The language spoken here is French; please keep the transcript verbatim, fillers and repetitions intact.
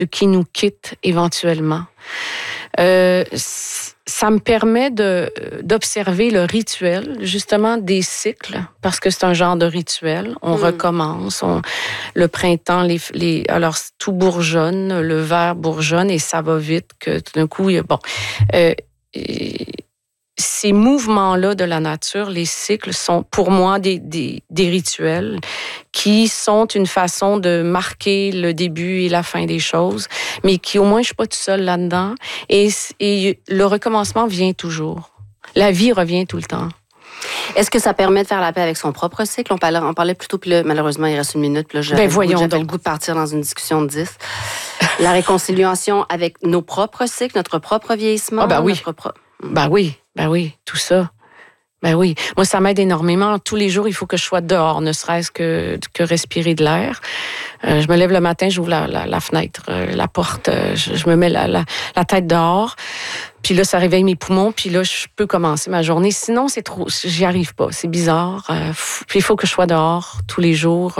de qui nous quitte éventuellement. Euh, ça me permet de, d'observer le rituel, justement, des cycles, parce que c'est un genre de rituel. On mmh. recommence, on, le printemps, les, les, alors tout bourgeonne, le vert bourgeonne et ça va vite, que tout d'un coup, il y a, bon... Euh, et, ces mouvements-là de la nature, les cycles, sont pour moi des, des, des rituels qui sont une façon de marquer le début et la fin des choses, mais qui au moins je suis pas toute seule là-dedans. Et, et le recommencement vient toujours. La vie revient tout le temps. Est-ce que ça permet de faire la paix avec son propre cycle? On parlait, on parlait plus tôt, puis là, malheureusement, il reste une minute. Puis là, j'avais, ben voyons j'avais donc. le goût de partir dans une discussion de dix. La réconciliation avec nos propres cycles, notre propre vieillissement. Ah ben oui. Notre pro... Ben oui, ben oui, tout ça. Ben oui. Moi, ça m'aide énormément. Tous les jours, il faut que je sois dehors, ne serait-ce que, que respirer de l'air. Euh, je me lève le matin, j'ouvre la, la, la fenêtre, euh, la porte, euh, je, je me mets la, la, la tête dehors. Puis là, ça réveille mes poumons, puis là, je peux commencer ma journée. Sinon, c'est trop, j'y arrive pas. C'est bizarre. Euh, puis il faut que je sois dehors tous les jours.